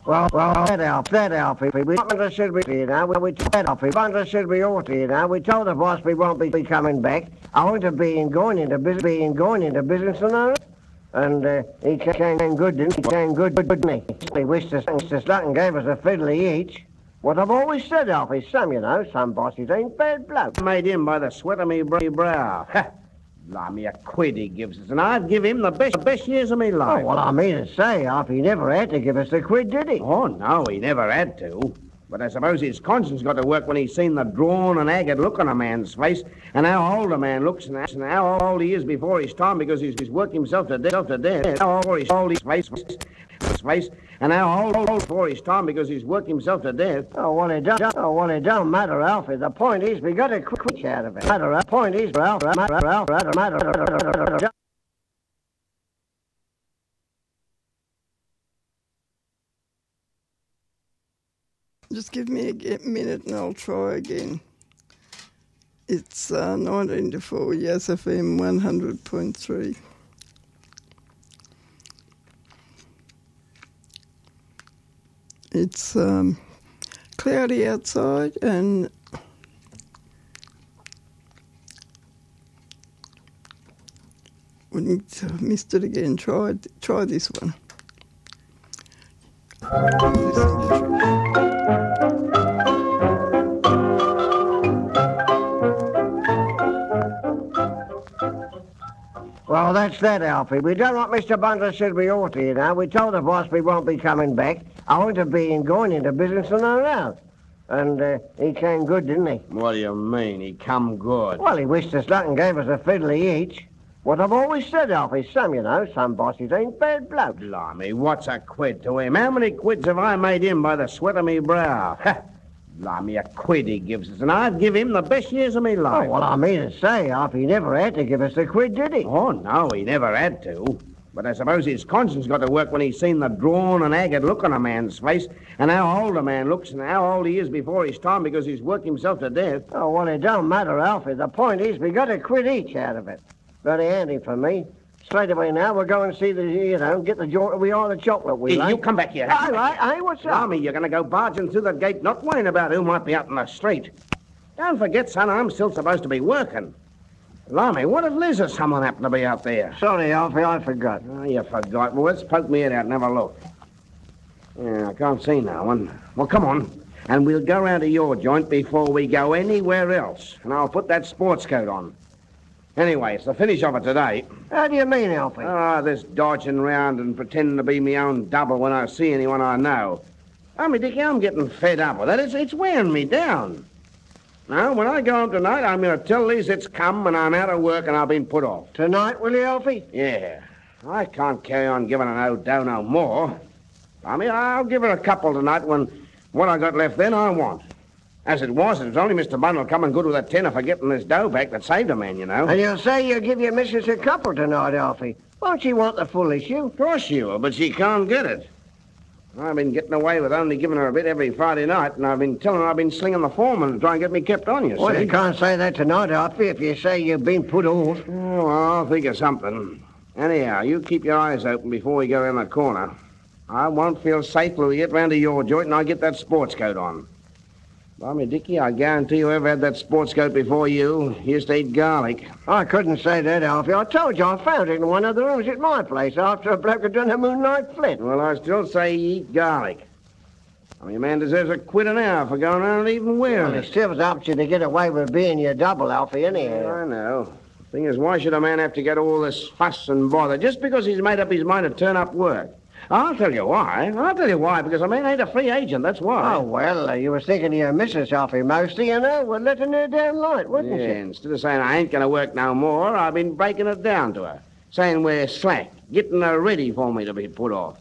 Well, that Alfie, we should be, you know, we should be ought to, you know, we told the boss we won't be coming back. I want to be going into business and all. And he came good, didn't he? Came good, didn't he? He wished us luck and gave us a fiddly each. What I've always said, Alfie, some bosses ain't bad blokes. Made him by the sweat of me brow. Ha! Blimey, a quid he gives us, and I'd give him the best years of me life. Oh, well, I mean to say, Alfie never had to give us the quid, did he? Oh, no, he never had to. But I suppose his conscience got to work when he's seen the drawn and haggard look on a man's face, and how old a man looks, and how old he is before his time because he's worked himself to death. How old his face, and how old before his time because he's worked himself to death. Oh, well, it don't matter, Alfie. The point is, we got to quit out of it. The point is, Just give me a minute and I'll try again. It's 19 to 4, Yes FM 100.3. It's cloudy outside and wouldn't missed it again. Try this one. Well, that's that, Alfie. We don't want Mr. Bundler should be ought to, you know. We told the boss we won't be coming back. I want to be going into business and all out. And he came good, didn't he? What do you mean, he come good? Well, he wished us luck and gave us a fiddly each. What I've always said, Alfie, some bosses ain't bad blokes. Blimey, what's a quid to him? How many quids have I made him by the sweat of me brow? Ha! Blimey, a quid he gives us, and I'd give him the best years of me life. Oh, well, I mean to say, Alfie never had to give us the quid, did he? Oh, no, he never had to. But I suppose his conscience got to work when he's seen the drawn and haggard look on a man's face, and how old a man looks, and how old he is before his time because he's worked himself to death. Oh, well, it don't matter, Alfie. The point is, we got a quid each out of it. Very handy for me. Straight away now, we'll go and see get the joint we are the chocolate we like. You come back here. All right, hey, what's up? Blimey, you're going to go barging through that gate, not worrying about who might be out in the street. Don't forget, son, I'm still supposed to be working. Blimey, what if Liz or someone happened to be out there? Sorry, Alfie, I forgot. Oh, you forgot. Well, let's poke me head out and have a look. Yeah, I can't see no one. Well, come on. And we'll go round to your joint before we go anywhere else. And I'll put that sports coat on. Anyway, it's the finish of it today. How do you mean, Alfie? This dodging round and pretending to be me own double when I see anyone I know. I mean, Dickie, I'm getting fed up with it. It's wearing me down. Now, when I go home tonight, I'm going to tell Liz it's come and I'm out of work and I've been put off. Tonight, will you, Alfie? Yeah. I can't carry on giving her no dough no more. I mean, I'll give her a couple tonight when what I got left then I want. As it was only Mr. Bundle coming good with a tenner for getting this dough back that saved a man, you know. And you'll say you'll give your missus a couple tonight, Alfie. Won't she want the full issue? Of course she will, but she can't get it. I've been getting away with only giving her a bit every Friday night, and I've been telling her I've been slinging the foreman to try and get me kept on, you see. Well, you can't say that tonight, Alfie, if you say you've been put off. Oh, well, I'll think of something. Anyhow, you keep your eyes open before we go around the corner. I won't feel safe till we get round to your joint and I get that sports coat on. Blimey, Dickie, I guarantee whoever had that sports coat before you used to eat garlic. I couldn't say that, Alfie. I told you I found it in one of the rooms at my place after a bloke had done a moonlight flit. Well, I still say you eat garlic. I mean, a man deserves a quid an hour for going around and even wearing it. It still helps you to get away with being your double, Alfie, anyhow. Yeah, I know. The thing is, why should a man have to get all this fuss and bother just because he's made up his mind to turn up work? I'll tell you why, because a man ain't a free agent, that's why. Oh, well, you were thinking of your missus, Alfie, mostly, you know. We're letting her down light, wasn't yeah, you? Instead of saying I ain't going to work no more, I've been breaking it down to her, saying we're slack, getting her ready for me to be put off.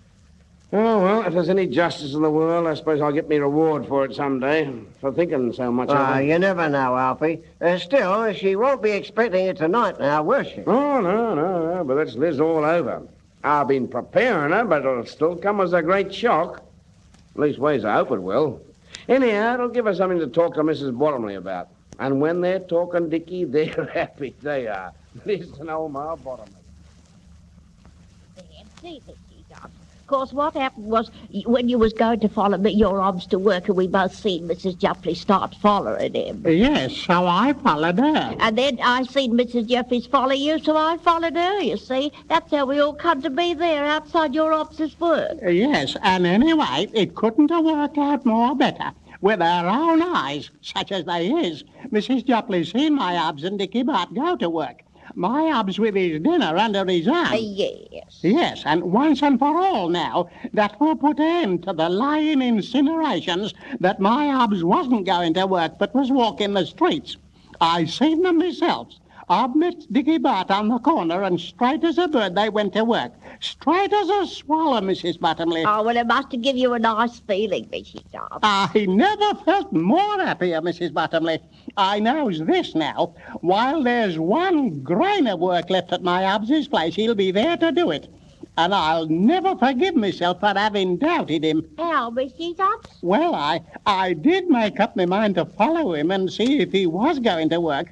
Oh, well, if there's any justice in the world, I suppose I'll get me reward for it someday, for thinking so much of her. You never know, Alfie. Still, she won't be expecting it tonight now, will she? Oh, no, but that's Liz all over. I've been preparing her, but it'll still come as a great shock. Leastways, I hope it will. Anyhow, it'll give her something to talk to Mrs. Bottomley about. And when they're talking, Dickie, they're happy. They are. Liz and old Ma Bottomley. There, see, Dickie, Doc. course, what happened was when you was going to follow your obs to work and we both seen Mrs. Jupley start following him. Yes, so I followed her. And then I seen Mrs. Jeffries follow you, so I followed her, you see. That's how we all come to be there outside your obs' work. Yes, and anyway, it couldn't have worked out more better. With her own eyes, such as they is, Mrs. Jupley seen my obs and Dickie Bart go to work. My obs with his dinner under his arm. Yes. Yes, and once and for all now, that will put an end to the lying insinuations that my obs wasn't going to work but was walking the streets. I seen them myself. Ob met Dickie Bart on the corner, and straight as a bird they went to work. Straight as a swallow, Mrs. Bottomley. Oh, well, it must have given you a nice feeling, Mrs. Dobbs. I never felt more happier, Mrs. Bottomley. I knows this now. While there's one grain of work left at my ob's place, he'll be there to do it. And I'll never forgive myself for having doubted him. How, Mrs. Dobbs? Well, I did make up my mind to follow him and see if he was going to work.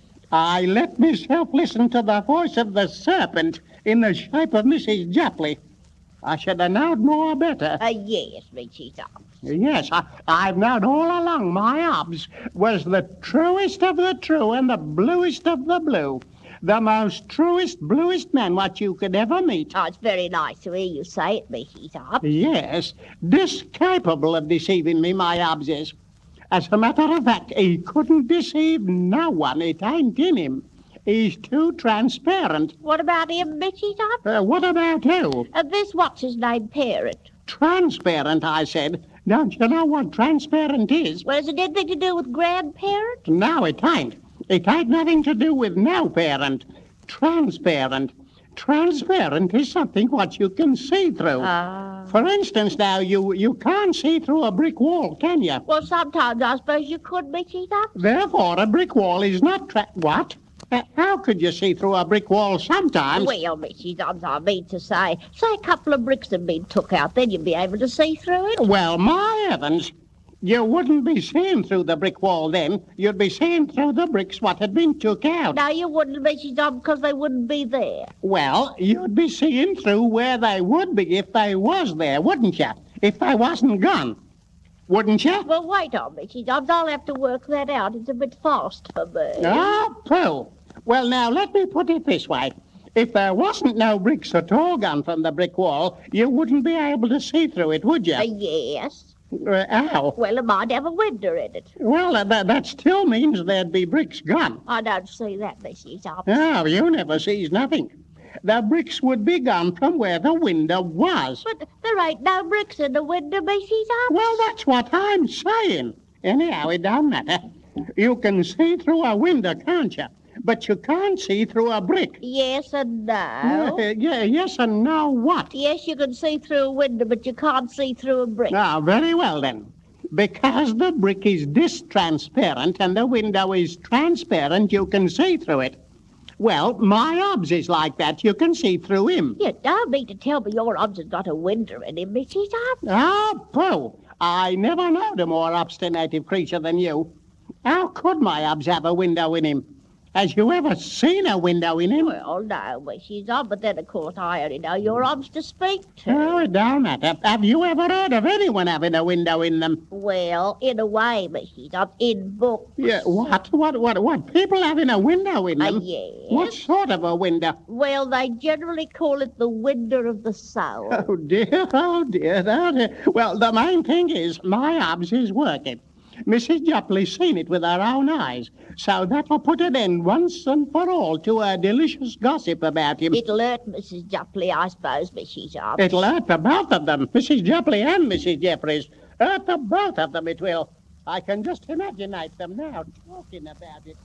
I let myself listen to the voice of the serpent in the shape of Mrs. Jupley. I should have known more better. Yes, Mrs. Dobbs. Yes, I've known all along my obs was the truest of the true and the bluest of the blue. The most truest, bluest man what you could ever meet. Oh, it's very nice to hear you say it, Mrs. Dobbs. Yes, discapable of deceiving me, my obs is. As a matter of fact, he couldn't deceive no one. It ain't in him. He's too transparent. What about him, Mrs. Dobbs? What about who? This what's-his-name parent. Transparent, I said. Don't you know what transparent is? Well, has it anything to do with grandparent? No, it ain't. It ain't nothing to do with no parent. Transparent. Transparent is something what you can see through. For instance, now, you can't see through a brick wall, can you? Well, sometimes I suppose you could, Mrs. Dobbs. Therefore, a brick wall is not What? How could you see through a brick wall sometimes? Well, Mrs. Dobbs, I mean to say a couple of bricks had been took out, then you'd be able to see through it. Well, my heavens, you wouldn't be seeing through the brick wall then. You'd be seeing through the bricks what had been took out. No, you wouldn't, Mrs. Dobbs, because they wouldn't be there. Well, you'd be seeing through where they would be if they was there, wouldn't you? If they wasn't gone. Wouldn't you? Well, wait on, Mrs. Dobbs. I'll have to work that out. It's a bit fast for me. Oh, pooh. Well, now, let me put it this way. If there wasn't no bricks at all gone from the brick wall, you wouldn't be able to see through it, would you? Yes. How? Well, it might have a window in it. Well, that still means there'd be bricks gone. I don't see that, Mrs. Dobbs. Oh, you never sees nothing. The bricks would be gone from where the window was. But there ain't no bricks in the window, Mrs. Dobbs. Well, that's what I'm saying. Anyhow, it don't matter. You can see through a window, can't you? But you can't see through a brick. Yes and no. Yes and no what? Yes, you can see through a window, but you can't see through a brick. Ah, very well then. Because the brick is distransparent and the window is transparent, you can see through it. Well, my obs is like that. You can see through him. You don't mean to tell me your obs has got a window in him, Mrs. Dobbs? Oh, pooh. I never knowed a more obstinative creature than you. How could my obs have a window in him? Has you ever seen a window in him? Well, no, Mrs. Dobbs, but then, of course, I only know your obs to speak to. Oh, it don't matter. Have you ever heard of anyone having a window in them? Well, in a way, Mrs. Dobbs, in books. Yeah, what? People having a window in them? Yes. What sort of a window? Well, they generally call it the window of the soul. Oh, dear, oh, dear, oh, dear. Well, the main thing is my obs is working. Mrs. Jupley's seen it with her own eyes, so that'll put an end once and for all to a delicious gossip about him. It'll hurt Mrs. Jupley, I suppose, Mrs. Dobbs. It'll hurt the both of them, Mrs. Jupley and Mrs. Jeffries. Hurt the both of them, it will. I can just imaginate them now talking about it.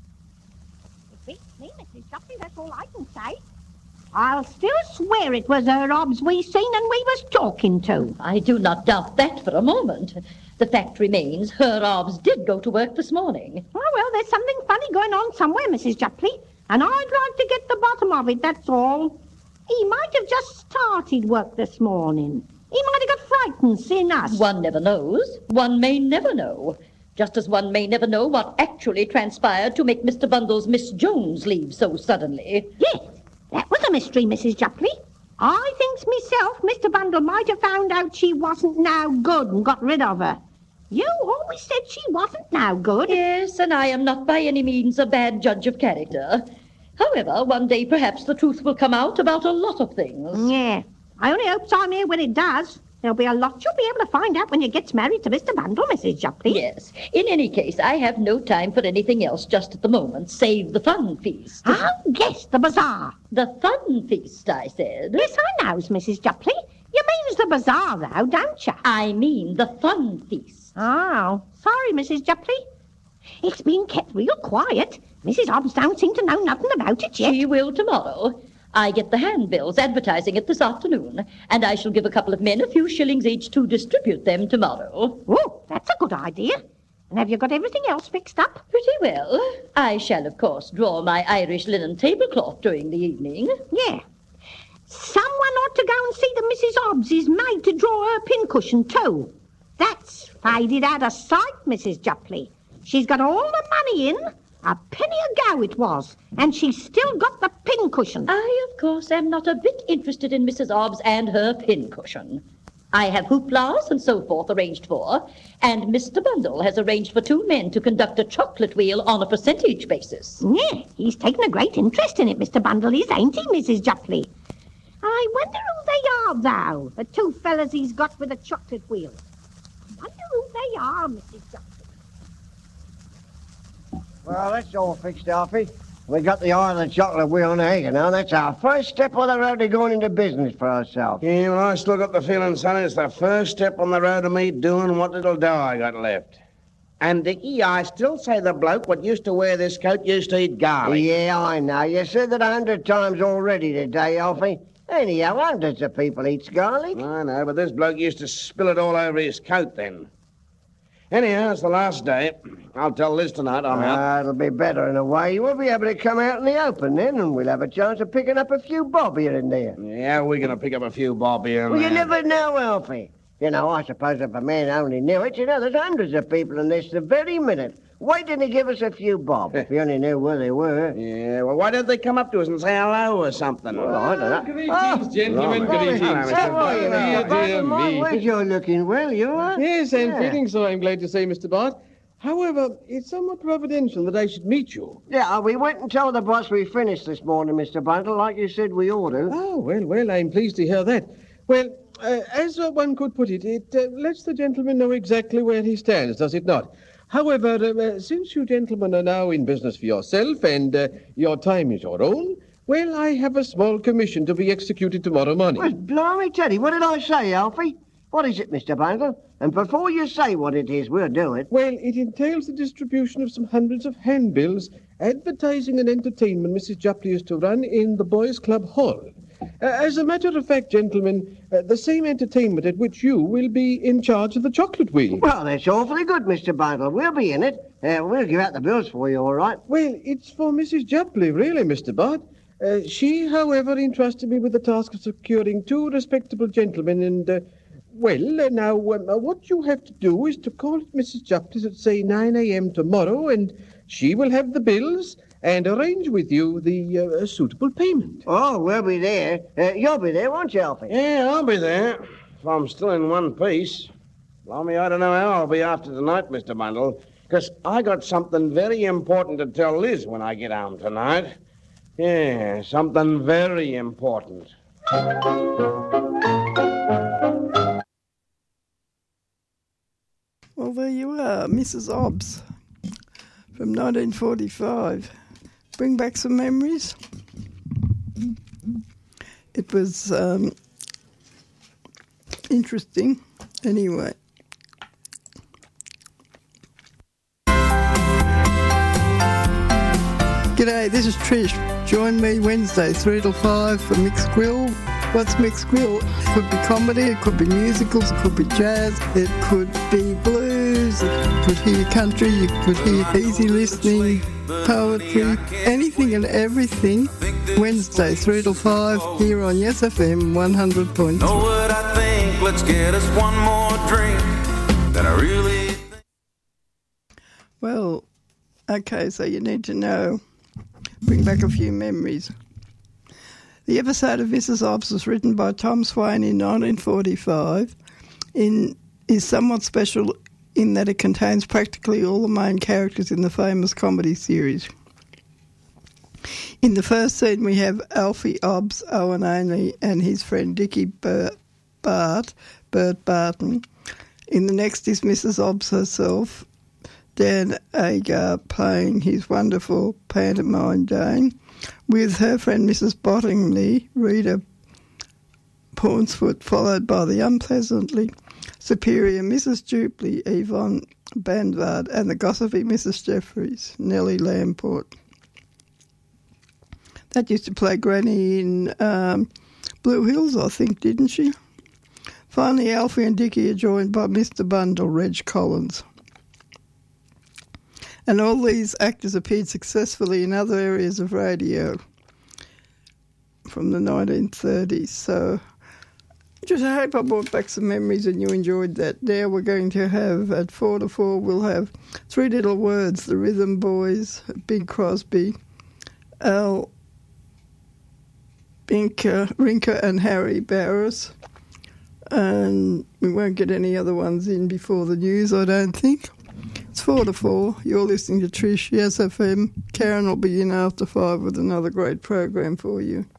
It beats me, Mrs. Jupley, that's all I can say. I'll still swear it was her obs we seen and we was talking to. I do not doubt that for a moment. The fact remains her obs did go to work this morning. Oh, well, there's something funny going on somewhere, Mrs. Jupley, and I'd like to get the bottom of it, that's all. He might have just started work this morning. He might have got frightened seeing us. One never knows. One may never know. Just as one may never know what actually transpired to make Mr. Bundle's Miss Jones leave so suddenly. Yes, that was a mystery, Mrs. Jupley. I thinks myself Mr. Bundle might have found out she wasn't now good and got rid of her. You always said she wasn't now good. Yes, and I am not by any means a bad judge of character. However, one day perhaps the truth will come out about a lot of things. Yeah, I only hope I'm here when it does. There'll be a lot you'll be able to find out when you get married to Mr. Bundle, Mrs. Jopley. Yes. In any case, I have no time for anything else just at the moment, save the fun feast. Oh, yes, the bazaar. The fun feast, I said. Yes, I knows, Mrs. Jopley. You means the bazaar, though, don't you? I mean the fun feast. Oh, sorry, Mrs. Jopley. It's been kept real quiet. Mrs. Hobbs don't seem to know nothing about it yet. She will tomorrow. I get the handbills advertising it this afternoon, and I shall give a couple of men a few shillings each to distribute them tomorrow. Oh, that's a good idea. And have you got everything else fixed up? Pretty well. I shall, of course, draw my Irish linen tablecloth during the evening. Yeah. Someone ought to go and see that Mrs. Hobbs is made to draw her pincushion too. That's faded out of sight, Mrs. Jopley. She's got all the money in. A penny ago it was, and she's still got the pincushion. I, of course, am not a bit interested in Mrs. Hobbs and her pincushion. I have hooplas and so forth arranged for, and Mr. Bundle has arranged for 2 men to conduct a chocolate wheel on a percentage basis. Yeah, he's taken a great interest in it, Mr. Bundle is, ain't he, Mrs. Jopley? I wonder who they are, though, the 2 fellas he's got with the chocolate wheel. I wonder who they are, Mrs. Jopley. Well, that's all fixed, Alfie. We got the eye of the chocolate wheel on the egg, now. That's our first step on the road to going into business for ourselves. Yeah, well, I still got the feeling, son, it's the first step on the road to me doing what little dough I got left. And, Dickie, I still say the bloke what used to wear this coat used to eat garlic. Yeah, I know. You said that 100 times already today, Alfie. Anyhow, hundreds of people eats garlic. I know, but this bloke used to spill it all over his coat then. Anyhow, it's the last day. I'll tell Liz tonight I'm out. It'll be better in a way. We'll be able to come out in the open then, and we'll have a chance of picking up a few bob here and there. Yeah, we're going to pick up a few bob here and Well, you there. never know, Alfie. You know, I suppose if a man only knew it, there's hundreds of people in this the very minute waiting to give us a few bob. If you only knew where they were. Yeah, well, why don't they come up to us and say hello or something? Well, I don't know. Greetings, gentlemen, Blimey. greetings. Hello, Mr. How are you, Dear, Mr. dear Bart? me. Well, you're looking well, you are. Yes, I'm Yeah. feeling so, I'm glad to say, Mr. Bart. However, it's somewhat providential that I should meet you. Yeah, we went and told the boss we finished this morning, Mr. Bundle, like you said we ought to. Oh, well, I'm pleased to hear that. Well, as one could put it, it lets the gentleman know exactly where he stands, does it not? However, since you gentlemen are now in business for yourself and your time is your own, well, I have a small commission to be executed tomorrow Well, morning. blimey, Teddy, what did I say, Alfie? What is it, Mr. Bundle? And before you say what it is, we'll do it. Well, it entails the distribution of some hundreds of handbills advertising an entertainment Mrs. Jopley is to run in the Boys' Club Hall. As a matter of fact, gentlemen, the same entertainment at which you will be in charge of the chocolate wheel. Well, that's awfully good, Mr. Bundle. We'll be in it. We'll give out the bills for you, all right? Well, it's for Mrs. Jopley, really, Mr. Bart. She, however, entrusted me with the task of securing 2 respectable gentlemen and, now, what you have to do is to call at Mrs. Jopley's at, say, 9 a.m. tomorrow, and she will have the bills and arrange with you the suitable payment. Oh, we'll be there. You'll be there, won't you, Alfie? Yeah, I'll be there. If I'm still in one piece. Blimey, I don't know how I'll be after tonight, Mr. Bundle, because I got something very important to tell Liz when I get home tonight. Yeah, something very important. Well, there you are, Mrs. Hobbs from 1945. Bring back some memories. It was interesting. Anyway. G'day, this is Trish. Join me Wednesday, 3 till 5 for Mixed Grill. What's Mixed Grill? It could be comedy, it could be musicals, it could be jazz, it could be blues, you could hear country, you could hear easy listening, poetry, anything and everything. Wednesday, 3 till 5 here on Yes FM 100.3. Know what I think? Let's get us one more drink. That I really think. Well, okay, so you need to know. Bring back a few memories. The episode of Mrs. Hobbs was written by Tom Swain in 1945 is somewhat special in that it contains practically all the main characters in the famous comedy series. In the first scene we have Alfie Hobbs, Owen Ainley and his friend Dickie Bert Barton. In the next is Mrs. Hobbs herself, Dan Agar playing his wonderful pantomime Dane, with her friend Mrs. Bottingley, Rita Paunceford, followed by the unpleasantly superior Mrs. Dupley, Yvonne Banvard, and the gossipy Mrs. Jeffries, Nellie Lamport. That used to play Granny in Blue Hills, I think, didn't she? Finally, Alfie and Dickie are joined by Mr. Bundle, Reg Collins. And all these actors appeared successfully in other areas of radio from the 1930s. So just I hope I brought back some memories and you enjoyed that. Now we're going to have, at 4 to 4, we'll have Three Little Words, the Rhythm Boys, Bing Crosby, Al Rinker and Harry Barris. And we won't get any other ones in before the news, I don't think. It's 4 to 4. You're listening to Trish, Yes FM. Karen will be in after 5 with another great program for you.